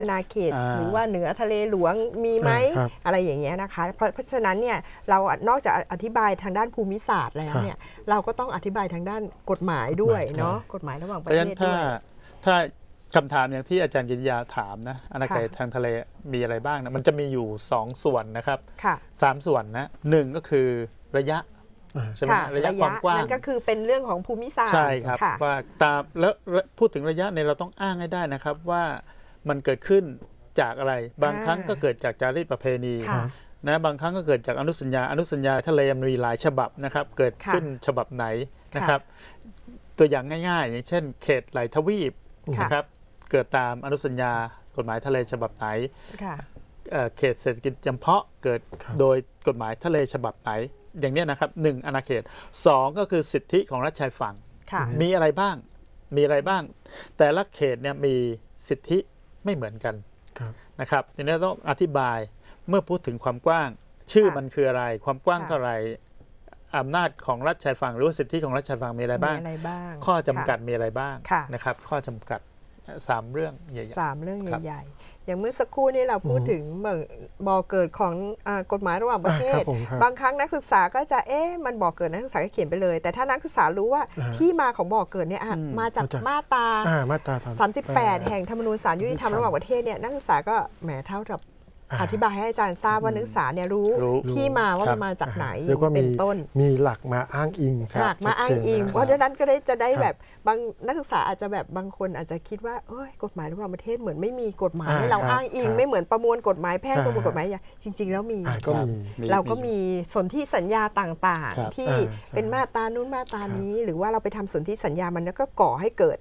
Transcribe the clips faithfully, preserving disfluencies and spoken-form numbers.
นาเขตหรือว่าเหนือทะเลหลวงมีไหมอะไรอย่างเงี้ยนะคะเพราะเพราะฉะนั้นเนี่ยเรานอกจากอธิบายทางด้านภูมิศาสตร์แล้วเนี่ยเราก็ต้องอธิบายทางด้านกฎหมายด้วยเนาะกฎหมายระหว่างประเทศด้วยถ้าคำถามอย่างที่อาจารย์กิติยาถามนะอาณาเขตทางทะเลมีอะไรบ้างนะมันจะมีอยู่สองส่วนนะครับสามส่วนนะหนึ่งก็คือระยะใช่ไหมระยะความกว้างนั่นก็คือเป็นเรื่องของภูมิศาสตร์ใช่ครับว่าตามแล้วพูดถึงระยะเนี่ยเราต้องอ้างให้ได้นะครับว่ามันเกิดขึ้นจากอะไรบางครั้งก็เกิดจากจารีตประเพณีนะบางครั้งก็เกิดจากอนุสัญญาอนุสัญญาทะเลมันมีหลายฉบับนะครับเกิดขึ้นฉบับไหนนะครับตัวอย่างง่ายๆอย่างเช่นเขตไหลทวีปนะครับเกิดตามอนุสัญญากฎหมายทะเลฉบับไหนเขตเศรษฐกิจจำเพาะเกิดโดยกฎหมายทะเลฉบับไหนอย่างนี้นะครับหนึ่งอาณาเขตสองก็คือสิทธิของรัฐชายฝั่งมีอะไรบ้างมีอะไรบ้างแต่ละเขตเนี่ยมีสิทธิไม่เหมือนกันนะครับทีนี้ต้องอธิบายเมื่อพูดถึงความกว้างชื่อมันคืออะไรความกว้างเท่าไหร่อำนาจของรัฐชายฝั่งหรือว่าสิทธิของรัฐชายฝั่งมีอะไรบ้างข้อจำกัดมีอะไรบ้างนะครับข้อจำกัดสามเรื่องใหญ่ๆสามเรื่องใหญ่ๆอย่างเมื่อสักครู่นี้เราพูดถึงบ่อเกิดของกฎหมายระหว่างประเทศบางครั้งนักศึกษาก็จะเอ๊ะมันบ่อเกิดนักศึกษาก็เขียนไปเลยแต่ถ้านักศึกษารู้ว่าที่มาของบ่อเกิดเนี่ยมาจากมาตราสามสิบแปดแห่งธรรมนูญศาลยุติธรรมระหว่างประเทศเนี่ยนักศึกษาก็แหมเท่ากับอธิบายให้อาจารย์ทราบว่านักศึกษาเนี่ยรู้ที่มาว่ามันมาจากไหนเป็นต้นมีหลักมาอ้างอิงหลักมาอ้างอิงเพราะฉะนั้นก็ได้จะได้แบบบางนักศึกษาอาจจะแบบบางคนอาจจะคิดว่าเอ้ยกฎหมายระหว่างประเทศเหมือนไม่มีกฎหมายให้เราอ้างอิงไม่เหมือนประมวลกฎหมายแพ่งประมวลกฎหมายอย่างจริงๆแล้วมีเราก็มีสนธิสัญญาต่างๆที่เป็นมาตรานู้นมาตรานี้หรือว่าเราไปทำสนธิสัญญามันก็ก่อให้เกิด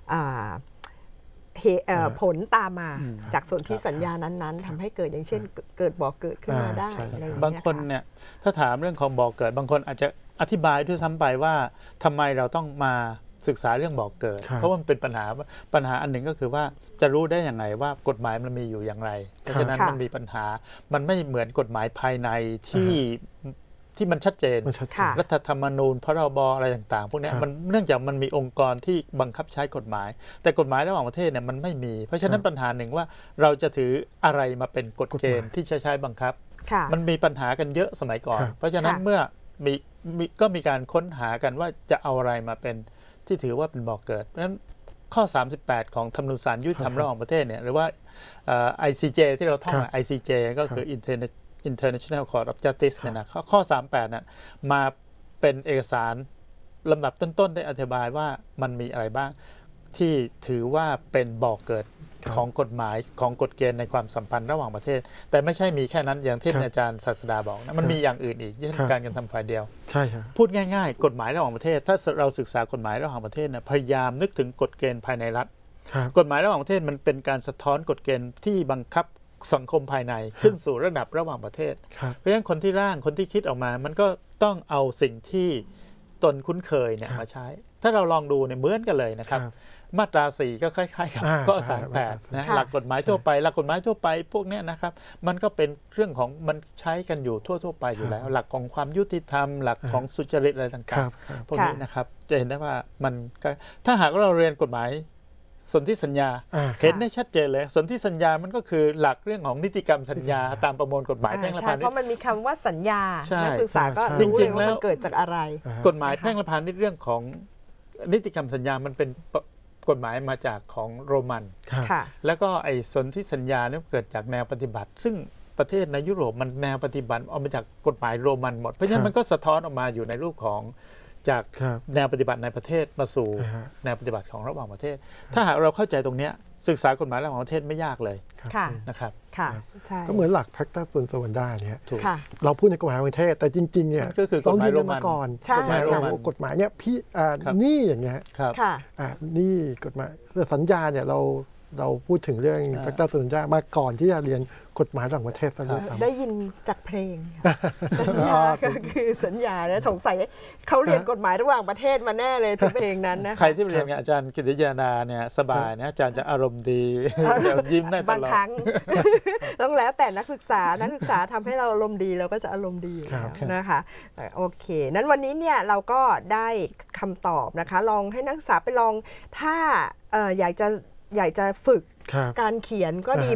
ผลตามมาจากส่วนที่สัญญานั้นๆทำให้เกิดอย่างเช่นเกิดบ่อเกิดขึ้นมาได้อะไรอย่างเงี้ยบางคนเนี่ยถ้าถามเรื่องของบ่อเกิดบางคนอาจจะอธิบายด้วยซ้ำไปว่าทำไมเราต้องมาศึกษาเรื่องบ่อเกิดเพราะมันเป็นปัญหาปัญหาอันหนึ่งก็คือว่าจะรู้ได้อย่างไรว่ากฎหมายมันมีอยู่อย่างไรเพราะฉะนั้นมันมีปัญหามันไม่เหมือนกฎหมายภายในที่ที่มันชัดเจนรัฐธรรมนูญพรบอะไรต่างๆพวกนี้มันเนื่องจากมันมีองค์กรที่บังคับใช้กฎหมายแต่กฎหมายระหว่างประเทศเนี่ยมันไม่มีเพราะฉะนั้นปัญหาหนึ่งว่าเราจะถืออะไรมาเป็นกฎเกณฑ์ที่ใช้ใช้บังคับมันมีปัญหากันเยอะสมัยก่อนเพราะฉะนั้นเมื่อมีก็มีการค้นหากันว่าจะเอาอะไรมาเป็นที่ถือว่าเป็นบ่อเกิดเพราะฉะนั้นข้อสามสิบแปดของธรรมนูญศาลยุติธรรมระหว่างประเทศเนี่ยหรือว่า ไอ ซี เจ ที่เราท่อง ไอ ซี เจ ก็คือ Internet International Court of Justice เนี่ยนะข้อสามสิบแปดน่ะมาเป็นเอกสารลำดับต้นๆได้อธิบายว่ามันมีอะไรบ้างที่ถือว่าเป็นบ่อเกิดของกฎหมายของกฎเกณฑ์ในความสัมพันธ์ระหว่างประเทศแต่ไม่ใช่มีแค่นั้นอย่างที่อาจารย์ศาสดาบอกนะมันมีอย่างอื่นอีกเช่นการกระทำฝ่ายเดียวใช่ครับพูดง่ายๆกฎหมายระหว่างประเทศถ้าเราศึกษากฎหมายระหว่างประเทศนะพยายามนึกถึงกฎเกณฑ์ภายในรัฐกฎหมายระหว่างประเทศมันเป็นการสะท้อนกฎเกณฑ์ที่บังคับสังคมภายในขึ้นสู่ระดับระหว่างประเทศเพราะฉะนั้นคนที่ร่างคนที่คิดออกมามันก็ต้องเอาสิ่งที่ตนคุ้นเคยเนี่ยมาใช้ถ้าเราลองดูเนี่ยเหมือนกันเลยนะครับมาตราสี่ก็คล้ายๆกับข้อสามสิบแปดนะหลักกฎหมายทั่วไปหลักกฎหมายทั่วไปพวกนี้นะครับมันก็เป็นเรื่องของมันใช้กันอยู่ทั่วๆไปอยู่แล้วหลักของความยุติธรรมหลักของสุจริตอะไรต่างๆพวกนี้นะครับจะเห็นได้ว่ามันถ้าหากเราเรียนกฎหมายสนธิสัญญาเห็นได้ชัดเจนเลยสนธิสัญญามันก็คือหลักเรื่องของนิติกรรมสัญญาตามประมวลกฎหมายแพ่งและพาณิชย์เพราะมันมีคำว่าสัญญานักศึกษาก็รู้เลยว่ามันเกิดจากอะไรกฎหมายแพ่งและพาณิชย์เรื่องของนิติกรรมสัญญามันเป็นกฎหมายมาจากของโรมันแล้วก็ไอ้สนธิสัญญาเนี่ยเกิดจากแนวปฏิบัติซึ่งประเทศในยุโรปมันแนวปฏิบัติเอามาจากกฎหมายโรมันหมดเพราะฉะนั้นมันก็สะท้อนออกมาอยู่ในรูปของจากแนวปฏิบัติในประเทศมาสู่แนวปฏิบัติของระหว่างประเทศถ้าหากเราเข้าใจตรงนี้ศึกษากฎหมายระหว่างประเทศไม่ยากเลยนะครับก็เหมือนหลักแพคตาซุนสวันดาเนี่ยเราพูดในกฎหมายประเทศแต่จริงๆเนี่ยเรายืนยันมาก่อนกฎหมายกฎหมายเนี่ยพี่นี่อย่างเงี้ยนี่กฎหมายสัญญาเนี่ยเราเราพูดถึงเรื่องแพคตาซุนสวันดามาก่อนที่จะเรียนกฎหมายระหว่างประเทศซะด้วยซ้ำได้ยินจากเพลงสัญญาก็คือสัญญานะสงสัยเขาเรียนกฎหมายระหว่างประเทศมาแน่เลยที่เพลงนั้นนะใครที่เรียนอาจารย์กิติยานาเนี่ยสบายนะอาจารย์จะอารมณ์ดียิ้มได้ตลอดบางครั้งต้องแล้วแต่นักศึกษานักศึกษาทำให้เราอารมณ์ดีเราก็จะอารมณ์ดีนะคะโอเคนั้นวันนี้เนี่ยเราก็ได้คำตอบนะคะลองให้นักศึกษาไปลองถ้าอยากจะอยากจะฝึกการเขียนก็ดี